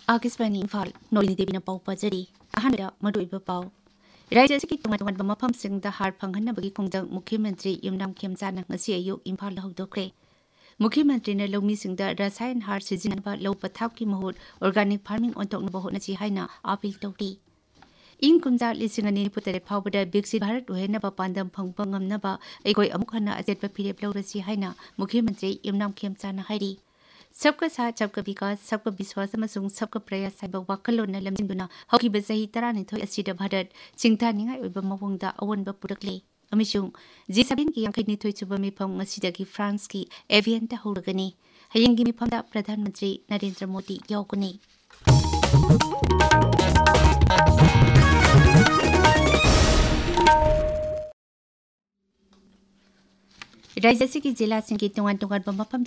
आकाशवाणी इम्फाल नोलिनी देवीना पाउ पाजरी अहनरा मरुइबा पाउ राज्य की तोंगान मफमसिंगदा हार फंगहनबगी खोंजंग मुख्यमंत्री युमनाम खेमचाना ngasi ayuk इम्फाल हौदोखरे मुख्यमंत्री ने लौमीसिंगदा रसायन हार सिजिनबा लौ पथाप की महूट ऑर्गेनिक फार्मिंग ओंथोकनबा होनची हाइना अपील तौरी इन कुमजा लिसिंग अनि पुतरे फावबदा विकसित भारत ओहेनबा पांदम फंगबा ngamnaba एगोय अमुक हना अजेटबा फिरेप लौरसी हाइना मुख्यमंत्री युमनाम खेमचाना हाइरी सबका साथ सबका विकास सबका विश्वास अमसुंग सबका प्रयास हाइबा वाखलोन लमजिंदुना हौकिबा चही 12 असिदा भारत चिंथानिंगाय ओइबा मवंगदा अवनबा पुरकले अमिसुंग G7 की 52 सुबा मिफम ngasiदगी फ्रांस की एवियन ता हौरगनी हयंगी मिफमदा प्रधानमंत्री नरेंद्र मोदी यावगनी राज्य की जिला सिंह की तोंगान तोंगान मफम